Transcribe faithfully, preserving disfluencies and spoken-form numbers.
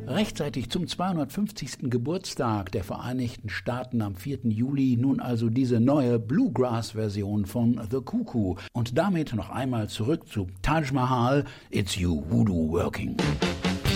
Rechtzeitig zum zweihundertfünfzigsten Geburtstag der Vereinigten Staaten am vierten Juli nun also diese neue Bluegrass-Version von The Cuckoo und damit noch einmal zurück zu Taj Mahal, It's You Voodoo Working.